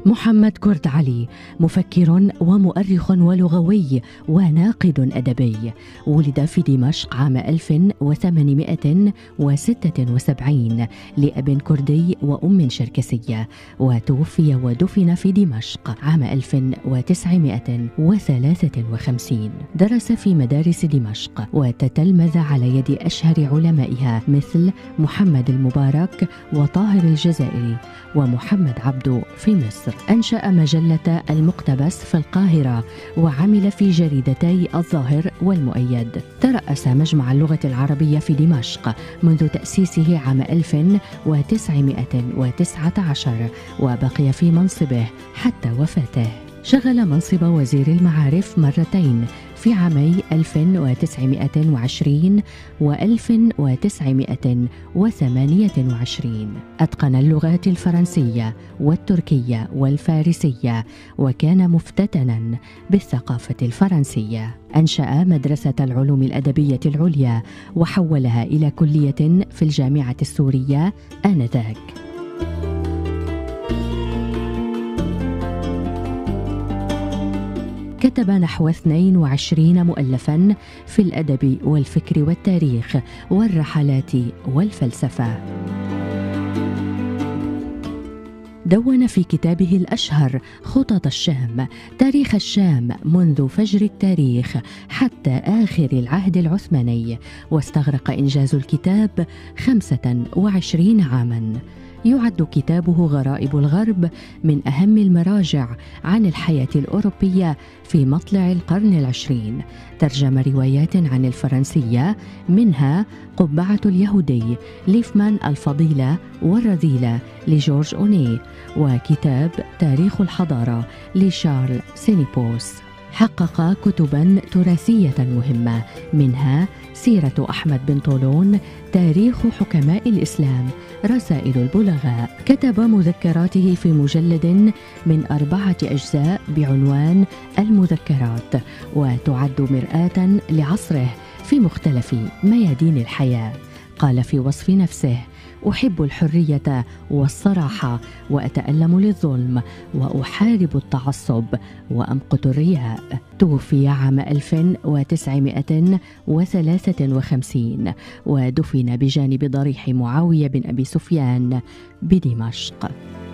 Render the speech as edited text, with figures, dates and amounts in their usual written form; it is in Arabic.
محمد كرد علي مفكر ومؤرخ ولغوي وناقد أدبي، ولد في دمشق عام 1876 لأب كردي وأم شركسية، وتوفي ودفن في دمشق عام 1953. درس في مدارس دمشق وتتلمذ على يد أشهر علمائها مثل محمد المبارك وطاهر الجزائري ومحمد عبده في مصر. أنشأ مجلة المقتبس في القاهرة وعمل في جريدتي الظاهر والمؤيد. ترأس مجمع اللغة العربية في دمشق منذ تأسيسه عام 1919 وبقي في منصبه حتى وفاته. شغل منصب وزير المعارف مرتين في عامي 1920 و 1928. أتقن اللغات الفرنسية والتركية والفارسية، وكان مفتتنا بالثقافة الفرنسية. أنشأ مدرسة العلوم الأدبية العليا وحولها إلى كلية في الجامعة السورية آنذاك. كتب نحو 22 مؤلفاً في الأدب والفكر والتاريخ والرحلات والفلسفة. دون في كتابه الأشهر خطط الشام تاريخ الشام منذ فجر التاريخ حتى آخر العهد العثماني، واستغرق إنجاز الكتاب 25 عاماً. يعد كتابه غرائب الغرب من أهم المراجع عن الحياة الأوروبية في مطلع القرن العشرين. ترجم روايات عن الفرنسية، منها قبعة اليهودي ليفمان الفضيلة والرذيلة لجورج أوني، وكتاب تاريخ الحضارة لشارل سينيبوس. حقق كتباً تراثية مهمة، منها سيرة أحمد بن طولون، تاريخ حكماء الإسلام، رسائل البلغاء. كتب مذكراته في مجلد من 4 أجزاء بعنوان المذكرات، وتعد مرآة لعصره في مختلف ميادين الحياة. قال في وصف نفسه: أحب الحرية والصراحة، وأتألم للظلم، وأحارب التعصب، وأمقت الرياء. توفي عام 1953 ودفن بجانب ضريح معاوية بن أبي سفيان بدمشق.